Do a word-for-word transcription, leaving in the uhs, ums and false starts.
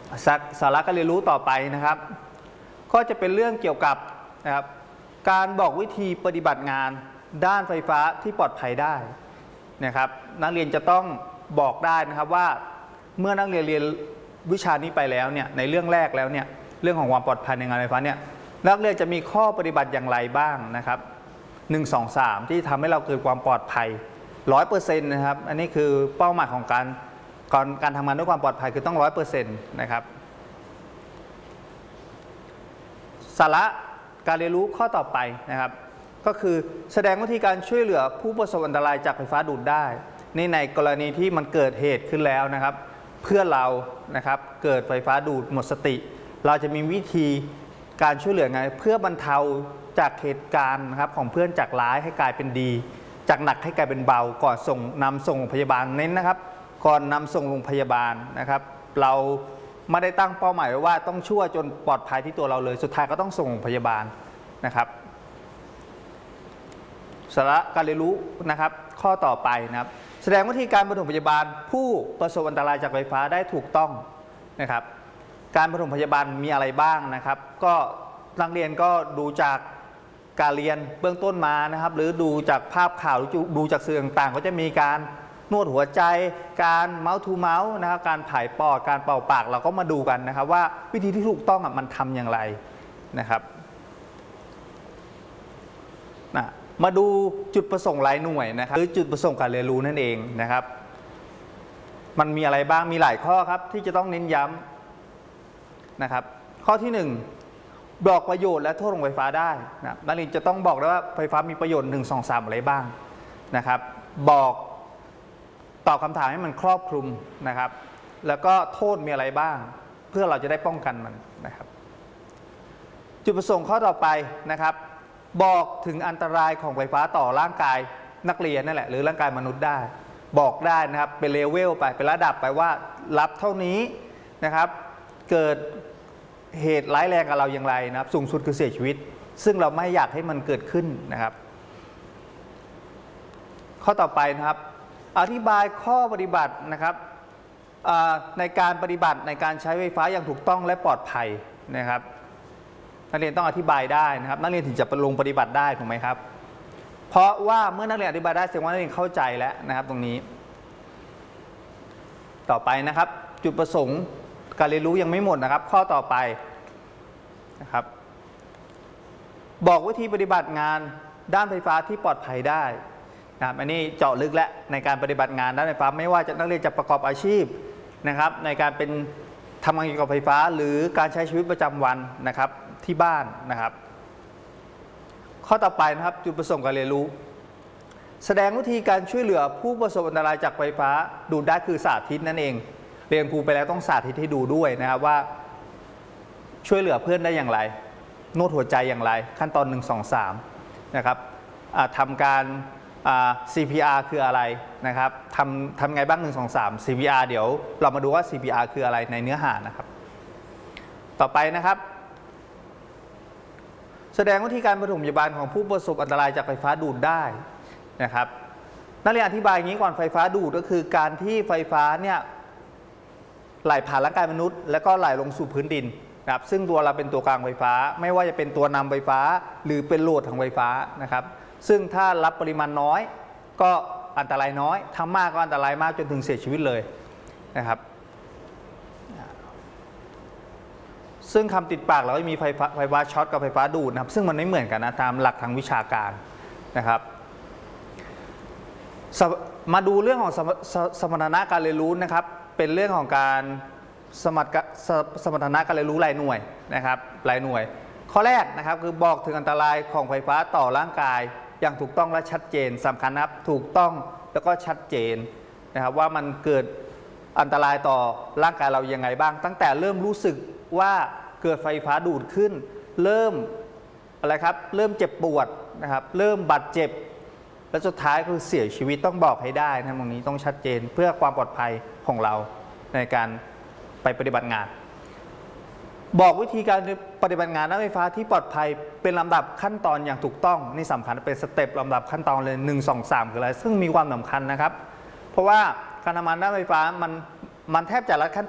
สาระการเรียนรู้ต่อไปนะครับก็จะเป็นเรื่องเกี่ยวกับนะครับการบอกวิธีปฏิบัติงานด้านไฟฟ้าที่ปลอดภัยได้นะครับนักเรียนจะต้องบอกได้นะครับว่าเมื่อนักเรียนเรียนวิชานี้ไปแล้วเนี่ยในเรื่องแรกแล้วเนี่ยเรื่องของความปลอดภัยในงานไฟฟ้าเนี่ยนักเรียนจะมีข้อปฏิบัติอย่างไรบ้างนะครับหนึ่ง สอง สามที่ทำให้เราเกิดความปลอดภัย ร้อยเปอร์เซ็นต์ นะครับอันนี้คือเป้าหมายของการการการทำงานด้วยความปลอดภัยคือต้อง ร้อยเปอร์เซ็นต์ นะครับสาระการเรียนรู้ข้อต่อไปนะครับก็คือแสดงวิธีการช่วยเหลือผู้ประสบอันตรายจากไฟฟ้าดูดได้นี่ในกรณีที่มันเกิดเหตุขึ้นแล้วนะครับเพื่อเรานะครับเกิดไฟฟ้าดูดหมดสติเราจะมีวิธีการช่วยเหลือไงเพื่อบรรเทาจากเหตุการณ์นะครับของเพื่อนจากร้ายให้กลายเป็นดีจากหนักให้กลายเป็นเบาก่อนส่งนำส่งโรงพยาบาลเน้นนะครับก่อนนำส่งโรงพยาบาลนะครับเราไม่ได้ตั้งเป้าหมายไว้ว่าต้องช่วยจนปลอดภัยที่ตัวเราเลยสุดท้ายก็ต้องส่งโรงพยาบาลนะครับสาระการเรียนรู้นะครับข้อต่อไปนะครับแสดงวิธีการปฐมพยาบาลผู้ประสบอันตรายจากไฟฟ้าได้ถูกต้องนะครับการปฐมพยาบาลมีอะไรบ้างนะครับก็นักเรียนก็ดูจากการเรียนเบื้องต้นมานะครับหรือดูจากภาพข่าวหรือดูจากสื่อต่างๆก็จะมีการนวดหัวใจการเมาส์ทูเมาส์นะครับการผายปอดการเป่าปากเราก็มาดูกันนะครับว่าวิธีที่ถูกต้องมันทำอย่างไรนะครับนะมาดูจุดประสงค์รายหน่วยนะครับหรือจุดประสงค์การเรียนรู้นั่นเองนะครับมันมีอะไรบ้างมีหลายข้อครับที่จะต้องเน้นย้ำนะครับข้อที่หนึ่งบอกประโยชน์และโทษของไฟฟ้าได้นะนักเรียนจะต้องบอกได้ว่าไฟฟ้ามีประโยชน์หนึ่ง สอง สามอะไรบ้างนะครับบอกตอบคำถามให้มันครอบคลุมนะครับแล้วก็โทษมีอะไรบ้างเพื่อเราจะได้ป้องกันมันนะครับจุดประสงค์ข้อต่อไปนะครับบอกถึงอันตรายของไฟฟ้าต่อร่างกายนักเรียนนั่นแหละหรือร่างกายมนุษย์ได้บอกได้นะครับเป็นเลเวลไปเป็นระดับไปว่ารับเท่านี้นะครับเกิดเหตุร้ายแรงกับเราอย่างไรนะครับสูงสุดคือเสียชีวิตซึ่งเราไม่อยากให้มันเกิดขึ้นนะครับข้อต่อไปนะครับอธิบายข้อปฏิบัตินะครับในการปฏิบัติในการใช้ไฟฟ้าอย่างถูกต้องและปลอดภัยนะครับนักเรียนต้องอธิบายได้นะครับนักเรียนถึงจะลงปฏิบัติได้ถูกไหมครับเพราะว่าเมื่อนักเรียนอธิบายได้แสดงว่านักเรียนเข้าใจแล้วนะครับตรงนี้ต่อไปนะครับจุดประสงค์การเรียนรู้ยังไม่หมดนะครับข้อต่อไปนะครับบอกวิธีปฏิบัติงานด้านไฟฟ้าที่ปลอดภัยได้นะครับอันนี้เจาะลึกและในการปฏิบัติงานด้านไฟฟ้าไม่ว่าจะนักเรียนจะประกอบอาชีพนะครับในการเป็นทำงานเกี่ยวกับไฟฟ้าหรือการใช้ชีวิตประจำวันนะครับที่บ้านนะครับข้อต่อไปนะครับจุดประสงค์การเรียนรู้แสดงวิธีการช่วยเหลือผู้ประสบอันตรายจากไฟฟ้าดูได้คือสาธิตนั่นเองเรียนครูไปแล้วต้องสาธิตให้ดูด้วยนะครับว่าช่วยเหลือเพื่อนได้อย่างไรนวดหัวใจอย่างไรขั้นตอนหนึ่ง สอง สามนะครับทำการ ซี พี อาร์ คืออะไรนะครับทำทำไงบ้างหนึ่ง สอง สาม ซี พี อาร์ เดี๋ยวเรามาดูว่า ซี พี อาร์ คืออะไรในเนื้อหานะครับต่อไปนะครับแสดงวิธีการปฐมพยาบาลของผู้ประสบอันตรายจากไฟฟ้าดูดได้นะครับนักเรียนอธิบายอย่างนี้ก่อนไฟฟ้าดูดก็คือการที่ไฟฟ้าเนี่ยไหลผ่านร่างกายมนุษย์แล้วก็ไหลลงสู่พื้นดินนะครับซึ่งตัวเราเป็นตัวกลางไฟฟ้าไม่ว่าจะเป็นตัวนำไฟฟ้าหรือเป็นโหลดทางไฟฟ้านะครับซึ่งถ้ารับปริมาณน้อยก็อันตรายน้อยถ้ามากก็อันตรายมากจนถึงเสียชีวิตเลยนะครับซึ่งคำติดปากเราก็มีไฟฟ้าไฟฟ้าช็อตกับไฟฟ้าดูดนะครับซึ่งมันไม่เหมือนกันนะตามหลักทางวิชาการนะครับมาดูเรื่องของสมรรถนะการเรียนรู้นะครับเป็นเรื่องของการสมรรถสมรรถนะการเรียนรู้รายหน่วยนะครับรายหน่วยข้อแรกนะครับคือบอกถึงอันตรายของไฟฟ้าต่อร่างกายอย่างถูกต้องและชัดเจนสำคัญนะครับถูกต้องแล้วก็ชัดเจนนะครับว่ามันเกิดอันตรายต่อร่างกายเรายังไงบ้างตั้งแต่เริ่มรู้สึกว่าเกิดไฟฟ้าดูดขึ้นเริ่มอะไรครับเริ่มเจ็บปวดนะครับเริ่มบาดเจ็บและสุดท้ายคือเสียชีวิตต้องบอกให้ได้นะตรงนี้ต้องชัดเจนเพื่อความปลอดภัยของเราในการไปปฏิบัติงานบอกวิธีการปฏิบัติงานด้านไฟฟ้าที่ปลอดภัยเป็นลำดับขั้นตอนอย่างถูกต้องนี่สำคัญเป็นสเต็ปลำดับขั้นตอนเลยหนึ่ง สอง สามคืออะไรซึ่งมีความสำคัญนะครับเพราะว่าการทำงานด้านไฟฟ้ามันมันแทบจะลัดขั้น